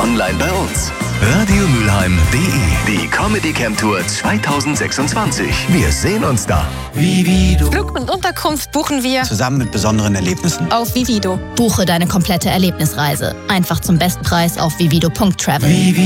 online bei uns. Radiomülheim.de. Die Comedy Camp Tour 2026. Wir sehen uns da. Vivido. Flug und Unterkunft buchen wir Zusammen mit besonderen Erlebnissen. auf Vivido. Buche deine komplette Erlebnisreise. Einfach zum Bestpreis auf vivido.travel.